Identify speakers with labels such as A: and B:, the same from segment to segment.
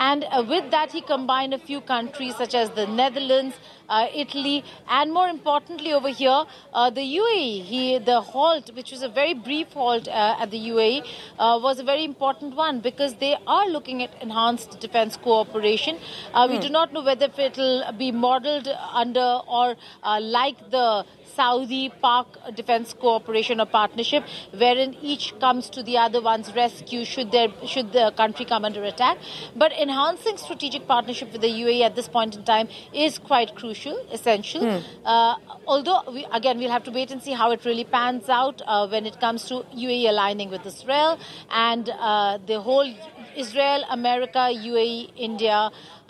A: And with that, he combined a few countries such as the Netherlands, Italy, and more importantly over here, the UAE. The halt, which was a very brief halt at the UAE, was a very important one because they are looking at enhanced defense cooperation. We do not know whether it will be modeled under or like the Saudi-Pak defense cooperation or partnership, wherein each comes to the other one's rescue should the country come under attack. But enhancing strategic partnership with the UAE at this point in time is quite crucial, essential. Although, we'll have to wait and see how it really pans out when it comes to UAE aligning with Israel and the whole Israel, America, UAE, India,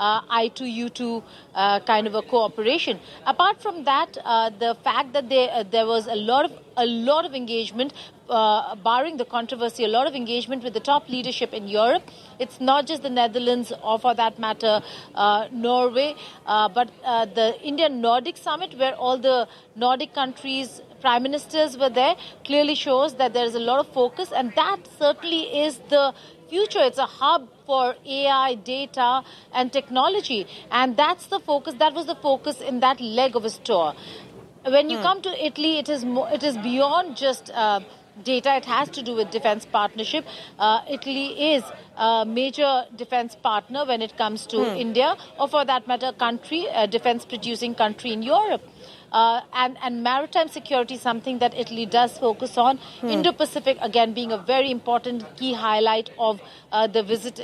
A: I2U2 kind of a cooperation. Apart from that, the fact that there was a lot of engagement, barring the controversy, a lot of engagement with the top leadership in Europe. It's not just the Netherlands or, for that matter, Norway, but the Indian Nordic Summit, where all the Nordic countries' prime ministers were there, clearly shows that there is a lot of focus, and that certainly is the future. It's a hub for AI, data, and technology, and that's the focus. That was the focus in that leg of his tour. When you come to Italy, it is beyond just data. It has to do with defense partnership. Italy is a major defense partner when it comes to India, or for that matter, a defense-producing country in Europe. And maritime security is something that Italy does focus on. Indo-Pacific, again, being a very important key highlight of the visit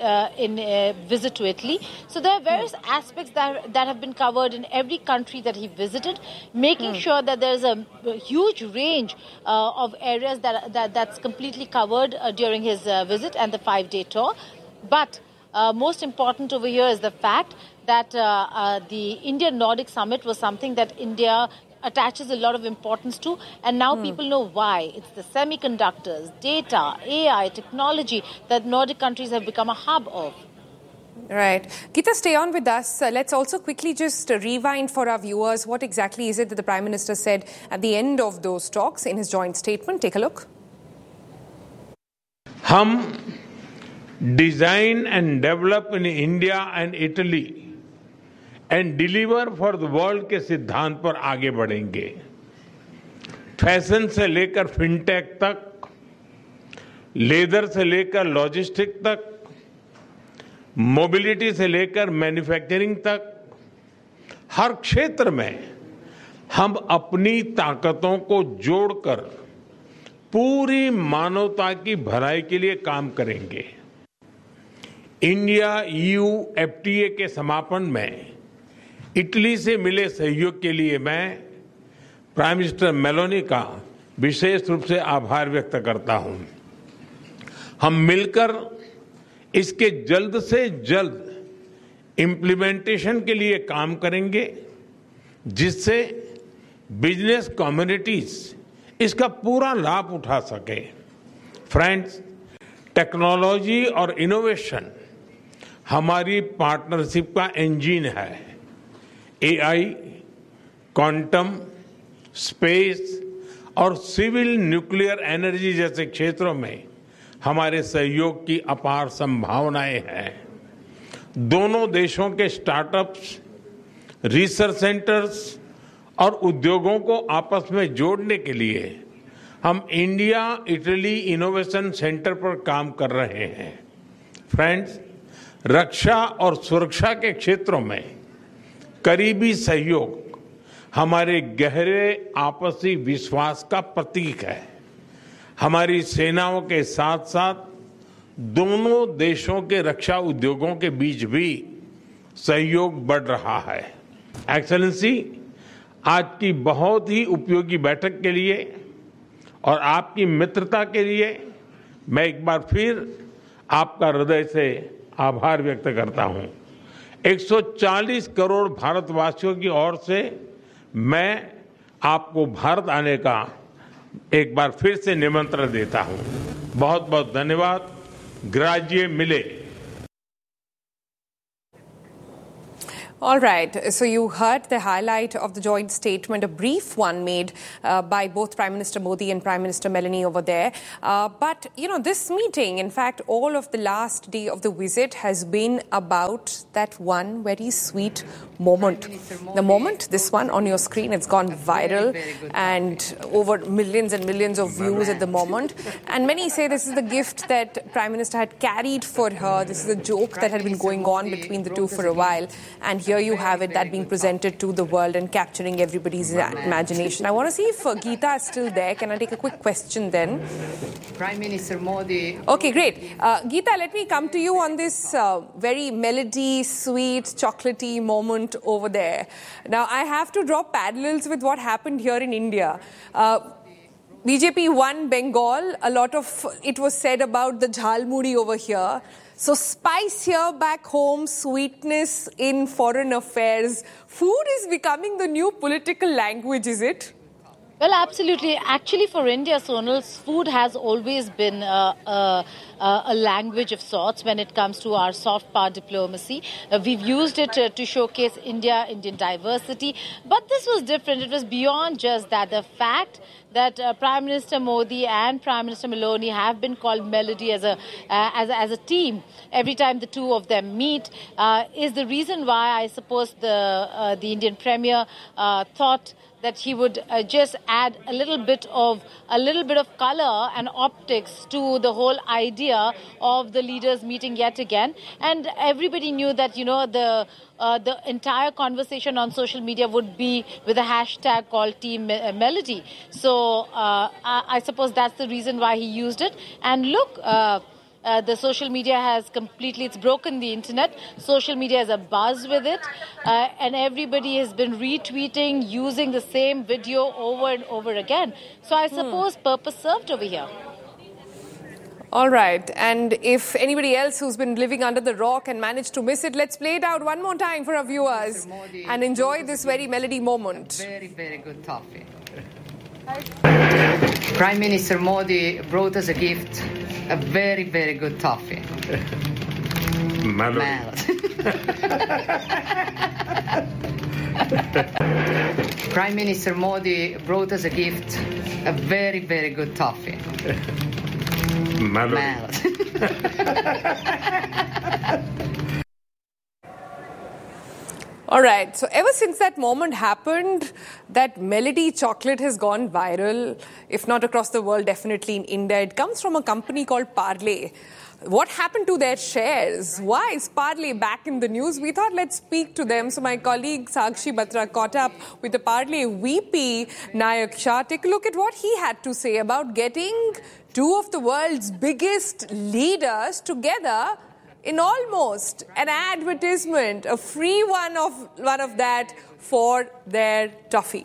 A: to Italy. So there are various aspects that have been covered in every country that he visited, making sure that there's a huge range of areas that's completely covered during his visit and the 5-day tour. But most important over here is the fact that the Indian Nordic Summit was something that India attaches a lot of importance to, and now people know why. It's the semiconductors, data, AI, technology that Nordic countries have become a hub of.
B: Right. Geeta, stay on with us. Let's also quickly just rewind for our viewers. What exactly is it that the Prime Minister said at the end of those talks in his joint statement? Take a look.
C: हम design and develop in India and Italy and deliver for the world के सिद्धांत पर आगे बढ़ेंगे. Fashion से लेकर fintech तक, leather से लेकर लॉजिस्टिक तक, मोबिलिटी से लेकर मैन्युफैक्चरिंग तक, हर क्षेत्र में हम अपनी ताकतों को जोड़कर पूरी मानवता की भलाई के लिए काम करेंगे. इंडिया ईयू एफटीए के समापन में इटली से मिले सहयोग के लिए मैं प्राइम मिनिस्टर मेलोनी का विशेष रूप से आभार व्यक्त करता हूं. हम मिलकर इसके जल्द से जल्द इम्प्लीमेंटेशन के लिए काम करेंगे, जिससे बिजनेस कम्युनिटीज इसका पूरा लाभ उठा सके. फ्रेंड्स, टेक्नोलॉजी और इनोवेशन हमारी पार्टनरशिप का इंजन है. एआई, क्वांटम, स्पेस और सिविल न्यूक्लियर एनर्जी जैसे क्षेत्रों में हमारे सहयोग की अपार संभावनाएं हैं. दोनों देशों के स्टार्टअप्स, रिसर्च सेंटर्स और उद्योगों को आपस में जोड़ने के लिए हम इंडिया इटली इनोवेशन सेंटर पर काम कर रहे हैं. फ्रेंड्स, रक्षा और सुरक्षा के क्षेत्रों में करीबी सहयोग हमारे गहरे आपसी विश्वास का प्रतीक है. हमारी सेनाओं के साथ साथ दोनों देशों के रक्षा उद्योगों के बीच भी सहयोग बढ़ रहा है. एक्सेलेंसी, आज की बहुत ही उपयोगी बैठक के लिए और आपकी मित्रता के लिए मैं एक बार फिर आपका हृदय से आभार व्यक्त करता हूं. 140 करोड़ भारतवासियों की ओर से मैं आपको भारत आने का एक बार फिर से निमंत्रण देता हूं. बहुत बहुत धन्यवाद. ग्राजिए मिले.
B: All right. So you heard the highlight of the joint statement, a brief one made by both Prime Minister Modi and Prime Minister Meloni over there. But, this meeting, in fact, all of the last day of the visit has been about that one very sweet moment. The moment, this one on your screen, it's gone viral and over millions and millions of views at the moment. And many say this is the gift that Prime Minister had carried for her. This is a joke that had been going on between the two for a while. And here you have it, that being presented to the world and capturing everybody's imagination. I want to see if Geeta is still there. Can I take a quick question then?
D: Prime Minister Modi.
B: Okay, great. Geeta, let me come to you on this very melody, sweet, chocolatey moment over there. Now, I have to draw parallels with what happened here in India. BJP won Bengal. A lot of it was said about the jhalmuri over here. So spice here back home, sweetness in foreign affairs. Food is becoming the new political language, is it?
A: Well, absolutely. Actually, for India, Sonal, food has always been a language of sorts when it comes to our soft power diplomacy. We've used it to showcase Indian diversity. But this was different. It was beyond just that. The fact that Prime Minister Modi and Prime Minister Meloni have been called Melody as a team every time the two of them meet is the reason why I suppose the Indian Premier thought that he would just add a little bit of color and optics to the whole idea of the leaders meeting yet again. And everybody knew that, the entire conversation on social media would be with a hashtag called Team Melody. So I suppose that's the reason why he used it. And look, the social media has it's broken the internet. Social media has a buzz with it. And everybody has been retweeting, using the same video over and over again. So I suppose purpose served over here.
B: All right. And if anybody else who's been living under the rock and managed to miss it, let's play it out one more time for our viewers and enjoy this very melody moment.
D: Very, very good toffee. Prime Minister Modi brought us a gift, a very, very good toffee. Prime Minister Modi brought us a gift, a very, very good toffee.
B: All right. So ever since that moment happened, that melody chocolate has gone viral, if not across the world, definitely in India. It comes from a company called Parle. What happened to their shares? Why is Parle back in the news? We thought let's speak to them. So my colleague Sakshi Batra caught up with the Parle VP, Nayak Shah. Take a look at what he had to say about getting two of the world's biggest leaders together in almost an advertisement, a free one of that for their toffee.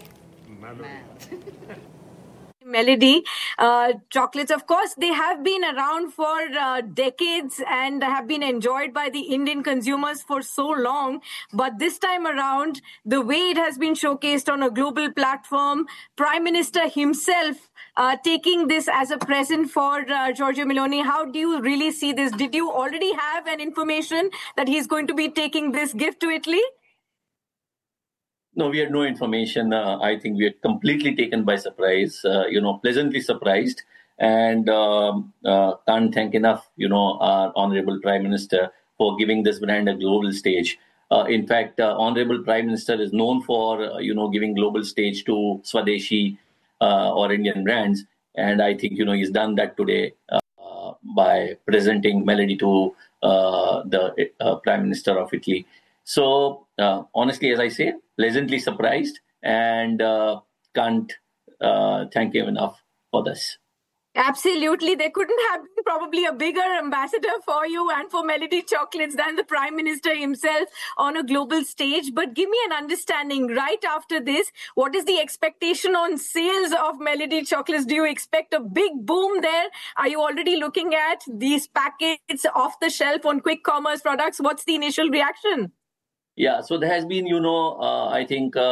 E: Melody chocolates, of course, they have been around for decades and have been enjoyed by the Indian consumers for so long. But this time around, the way it has been showcased on a global platform, Prime Minister himself taking this as a present for Giorgia Meloni. How do you really see this? Did you already have an information that he's going to be taking this gift to Italy?
F: No, we had no information. I think we are completely taken by surprise, pleasantly surprised. And can't thank enough, our Honorable Prime Minister for giving this brand a global stage. In fact, Honorable Prime Minister is known for, giving global stage to Swadeshi or Indian brands. And I think, he's done that today by presenting Melody to the Prime Minister of Italy. So, honestly, as I say, pleasantly surprised and can't thank him enough for this.
E: Absolutely. There couldn't have been probably a bigger ambassador for you and for Melody Chocolates than the Prime Minister himself on a global stage. But give me an understanding right after this. What is the expectation on sales of Melody Chocolates? Do you expect a big boom there? Are you already looking at these packets off the shelf on quick commerce products? What's the initial reaction?
F: Yeah, so there has been, I think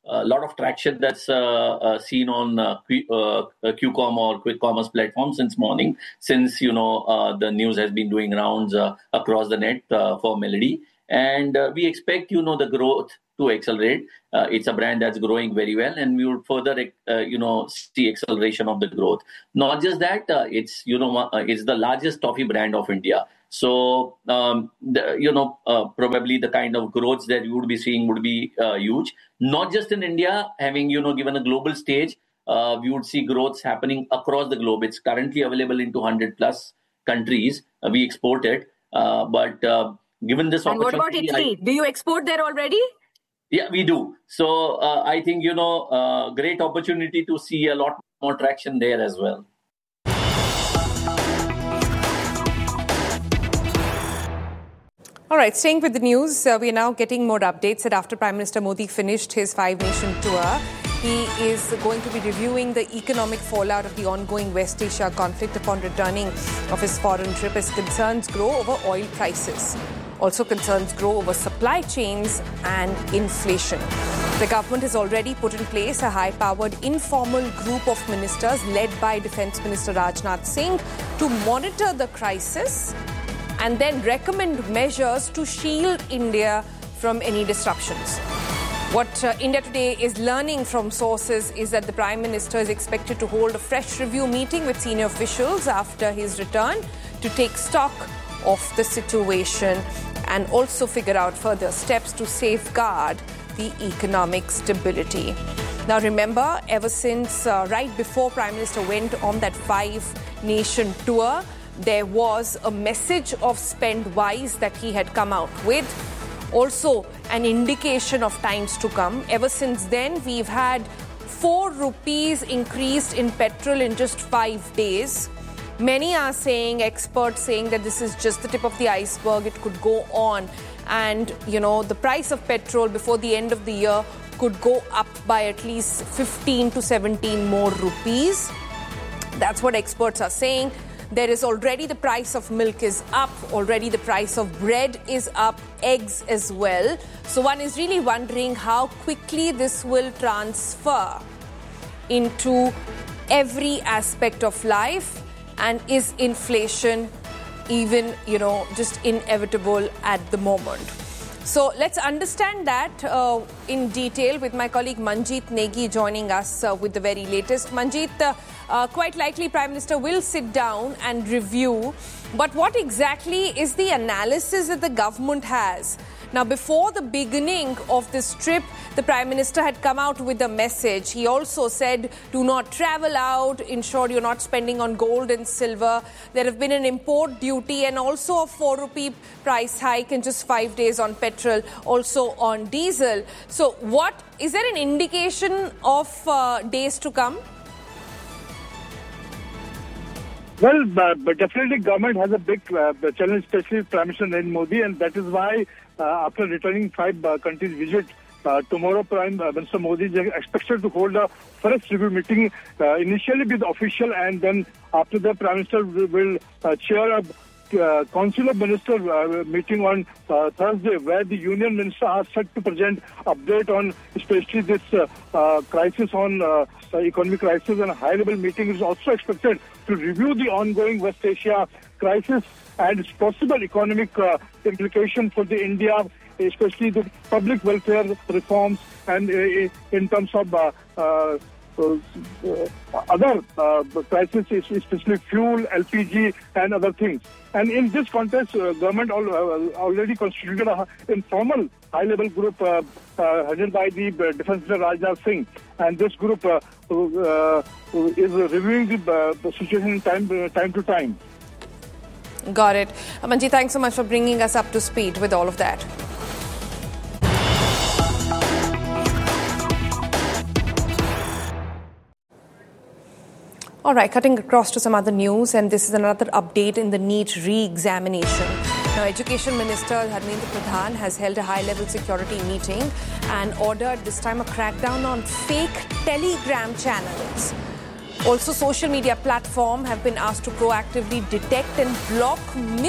F: a lot of traction that's seen on QCom or quick commerce platforms since morning, since the news has been doing rounds across the net for Melody, and we expect the growth to accelerate. It's a brand that's growing very well, and we would further see acceleration of the growth. Not just that, it's the largest toffee brand of India. So, probably the kind of growth that you would be seeing would be huge. Not just in India, having, given a global stage, we would see growths happening across the globe. It's currently available in 200 plus countries. We export it. But given this opportunity...
E: And what about Italy? Do you export there already?
F: Yeah, we do. So, I think, great opportunity to see a lot more traction there as well.
B: All right, staying with the news, we are now getting more updates that after Prime Minister Modi finished his 5-nation tour, he is going to be reviewing the economic fallout of the ongoing West Asia conflict upon returning of his foreign trip as concerns grow over oil prices. Also, concerns grow over supply chains and inflation. The government has already put in place a high-powered informal group of ministers led by Defence Minister Rajnath Singh to monitor the crisis and then recommend measures to shield India from any disruptions. What India Today is learning from sources is that the Prime Minister is expected to hold a fresh review meeting with senior officials after his return to take stock of the situation and also figure out further steps to safeguard the economic stability. Now remember, ever since right before Prime Minister went on that 5-nation tour, there was a message of spend wise that he had come out with. Also, an indication of times to come. Ever since then, we've had 4 rupees increased in petrol in just 5 days. Many are saying, experts saying that this is just the tip of the iceberg. It could go on. And, the price of petrol before the end of the year could go up by at least 15 to 17 more rupees. That's what experts are saying. There is already the price of milk is up, already the price of bread is up, eggs as well. So one is really wondering how quickly this will transfer into every aspect of life, and is inflation even, just inevitable at the moment. So let's understand that in detail with my colleague Manjeet Negi joining us with the very latest. Manjeet, quite likely Prime Minister will sit down and review. But what exactly is the analysis that the government has? Now, before the beginning of this trip, the Prime Minister had come out with a message. He also said, do not travel out, ensure you're not spending on gold and silver. There have been an import duty and also a 4 rupee price hike in just 5 days on petrol, also on diesel. So is there an indication of days to come?
G: Well, but definitely government has a big challenge, especially Prime Minister Narendra Modi, and that is why after returning 5 countries visit, tomorrow Prime Minister Modi is expected to hold a first review meeting, initially with official, and then after that Prime Minister will chair a Council of Ministers meeting on Thursday, where the Union Minister are set to present update on especially this crisis on economic crisis, and a high-level meeting is also expected to review the ongoing West Asia crisis and its possible economic implication for the India, especially the public welfare reforms and in terms of other crises, especially fuel, LPG and other things. And in this context, government already constituted an informal high-level group headed by the Defence Minister Rajnath Singh. And this group is reviewing the situation time to time.
B: Got it. Manjeet, thanks so much for bringing us up to speed with all of that. All right, cutting across to some other news, and this is another update in the NEET re-examination. Now, Education Minister Dharmendra Pradhan has held a high-level security meeting and ordered this time a crackdown on fake Telegram channels. Also, social media platforms have been asked to proactively detect and block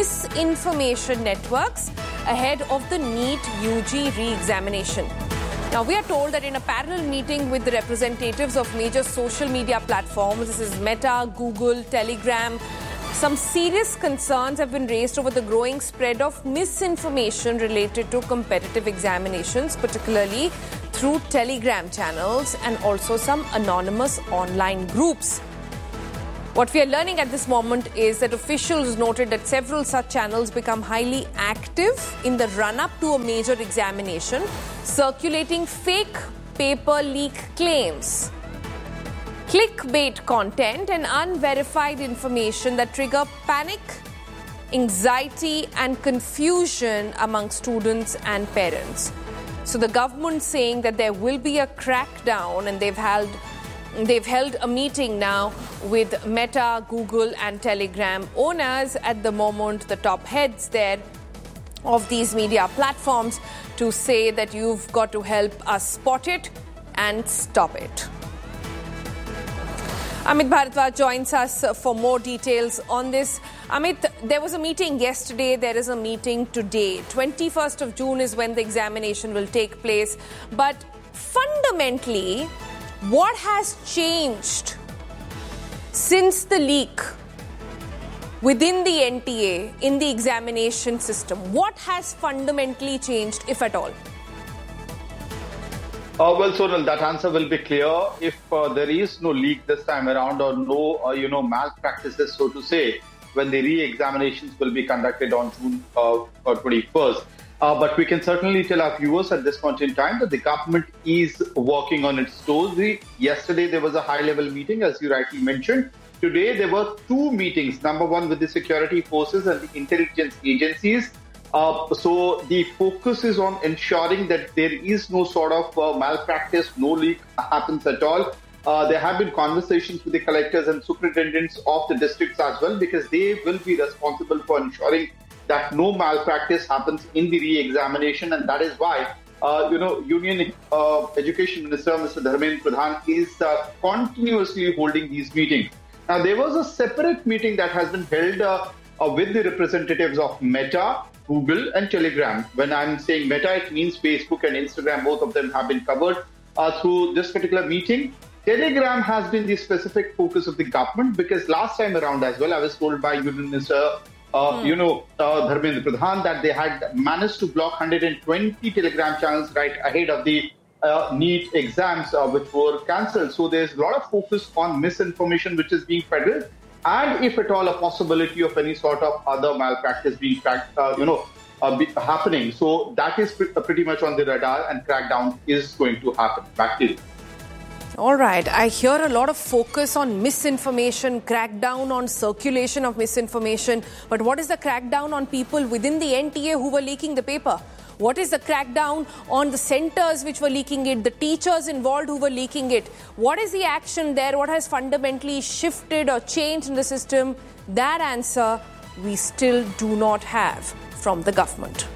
B: misinformation networks ahead of the NEET UG re-examination. Now, we are told that in a parallel meeting with the representatives of major social media platforms, this is Meta, Google, Telegram, some serious concerns have been raised over the growing spread of misinformation related to competitive examinations, particularly through Telegram channels and also some anonymous online groups. What we are learning at this moment is that officials noted that several such channels become highly active in the run-up to a major examination, circulating fake paper leak claims, clickbait content and unverified information that trigger panic, anxiety and confusion among students and parents. So the government saying that there will be a crackdown, and they've held a meeting now with Meta, Google and Telegram owners at the moment, the top heads there of these media platforms, to say that you've got to help us spot it and stop it. Amit Bharadwaj joins us for more details on this. Amit, there was a meeting yesterday, there is a meeting today. 21st of June is when the examination will take place. But fundamentally, what has changed since the leak within the NTA in the examination system? What has fundamentally changed, if at all?
H: Well, Sonal, that answer will be clear. If there is no leak this time around, or no, malpractices, so to say, when the re-examinations will be conducted on June 21st. But we can certainly tell our viewers at this point in time that the government is working on its toes. Yesterday, there was a high-level meeting, as you rightly mentioned. Today, there were two meetings. Number one, with the security forces and the intelligence agencies. So the focus is on ensuring that there is no sort of malpractice, no leak happens at all. There have been conversations with the collectors and superintendents of the districts as well, because they will be responsible for ensuring that no malpractice happens in the re-examination. And that is why, Union Education Minister, Mr. Dharmendra Pradhan, is continuously holding these meetings. Now, there was a separate meeting that has been held with the representatives of Meta, Google and Telegram. When I'm saying Meta, it means Facebook and Instagram. Both of them have been covered through this particular meeting. Telegram has been the specific focus of the government, because last time around as well, I was told by Union Minister, Dharmendra Pradhan, that they had managed to block 120 Telegram channels right ahead of the NEET exams, which were cancelled. So there's a lot of focus on misinformation which is being peddled, and if at all a possibility of any sort of other malpractice being happening. So that is pretty much on the radar, and crackdown is going to happen. Back to you.
B: All right. I hear a lot of focus on misinformation, crackdown on circulation of misinformation. But what is the crackdown on people within the NTA who were leaking the paper? What is the crackdown on the centers which were leaking it, the teachers involved who were leaking it? What is the action there? What has fundamentally shifted or changed in the system? That answer we still do not have from the government.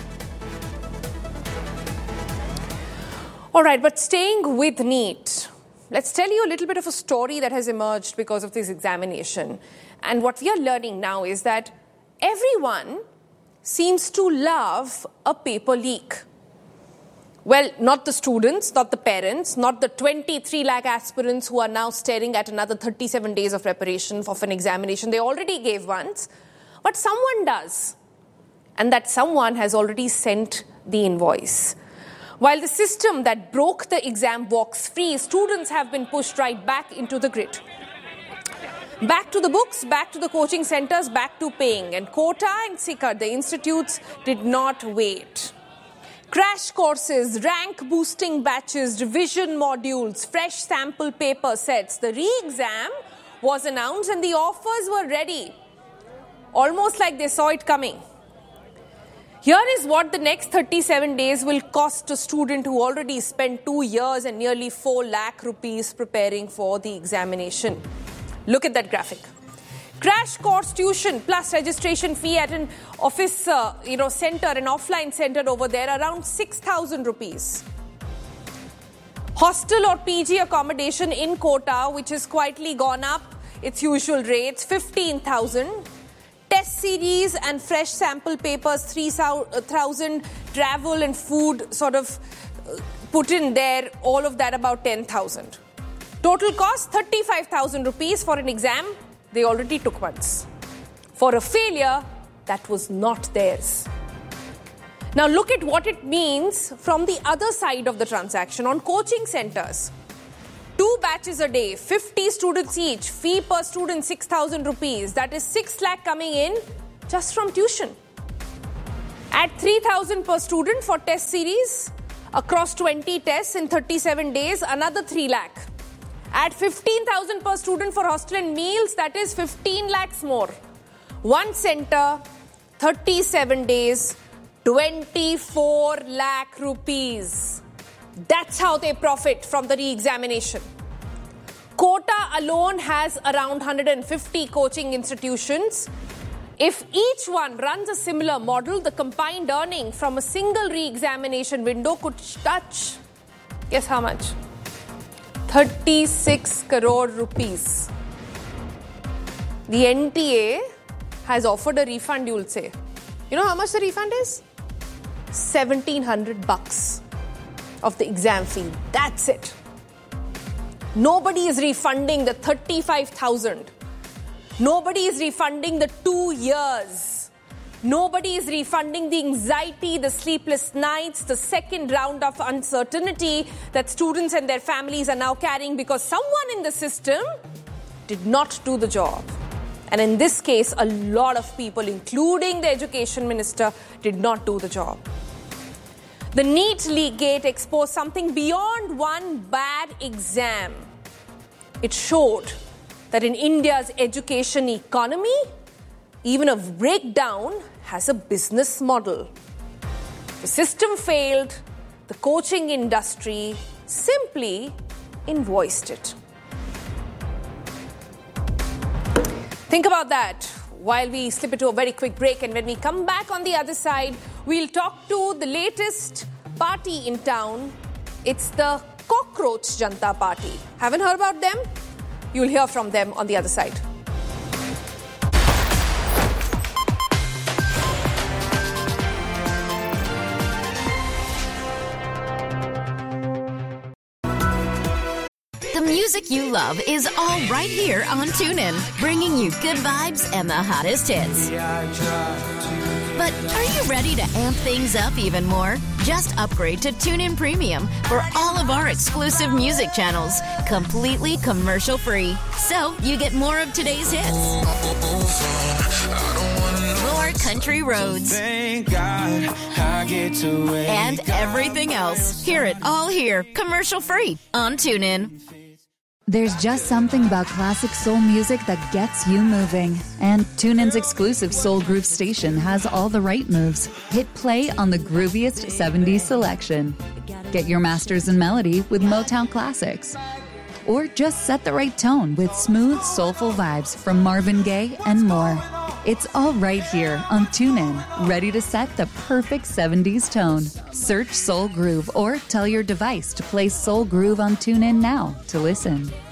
B: All right, but staying with NEET, let's tell you a little bit of a story that has emerged because of this examination. And what we are learning now is that everyone seems to love a paper leak. Well, not the students, not the parents, not the 23 lakh aspirants who are now staring at another 37 days of preparation of an examination. They already gave once, but someone does. And that someone has already sent the invoice. While the system that broke the exam walks free, students have been pushed right back into the grid. Back to the books, back to the coaching centers, back to paying. And Kota and Sikar, the institutes, did not wait. Crash courses, rank boosting batches, revision modules, fresh sample paper sets. The re-exam was announced and the offers were ready. Almost like they saw it coming. Here is what the next 37 days will cost a student who already spent 2 years and nearly 4 lakh rupees preparing for the examination. Look at that graphic. Crash course tuition plus registration fee at an office, center, an offline center over there, around 6,000 rupees. Hostel or PG accommodation in Kota, which has quietly gone up its usual rates, 15,000. Test series and fresh sample papers, 3,000, travel and food sort of put in there, all of that about 10,000. Total cost 35,000 rupees for an exam they already took once. For a failure that was not theirs. Now look at what it means from the other side of the transaction on coaching centers. 2 batches a day, 50 students each, fee per student 6,000 rupees. That is 6 lakh coming in just from tuition. At 3,000 per student for test series, across 20 tests in 37 days, another 3 lakh. At 15,000 per student for hostel and meals, that is 15 lakhs more. One center, 37 days, 24 lakh rupees. That's how they profit from the re-examination. Kota alone has around 150 coaching institutions. If each one runs a similar model, the combined earning from a single re-examination window could touch, guess how much? 36 crore rupees. The NTA has offered a refund, you will say. You know how much the refund is? $1,700 of the exam fee. That's it. Nobody is refunding the 35,000. Nobody is refunding the 2 years. Nobody is refunding the anxiety, the sleepless nights, the second round of uncertainty that students and their families are now carrying because someone in the system did not do the job. And in this case, a lot of people, including the education minister, did not do the job. The NEET leak gate exposed something beyond one bad exam. It showed that in India's education economy, even a breakdown has a business model. The system failed, the coaching industry simply invoiced it. Think about that while we slip into a very quick break, and when we come back on the other side, we'll talk to the latest party in town. It's the Cockroach Janata Party. Haven't heard about them? You'll hear from them on the other side.
I: The music you love is all right here on TuneIn, bringing you good vibes and the hottest hits. But are you ready to amp things up even more? Just upgrade to TuneIn Premium for all of our exclusive music channels, completely commercial-free. So you get more of today's hits, more country roads,
J: thank God I get to wake
I: and everything else. Hear it all here, commercial-free on TuneIn.
K: There's just something about classic soul music that gets you moving. And TuneIn's exclusive Soul Groove station has all the right moves. Hit play on the grooviest 70s selection. Get your masters in melody with Motown classics. Or just set the right tone with smooth, soulful vibes from Marvin Gaye and more. It's all right here on TuneIn, ready to set the perfect 70s tone. Search Soul Groove or tell your device to play Soul Groove on TuneIn now to listen.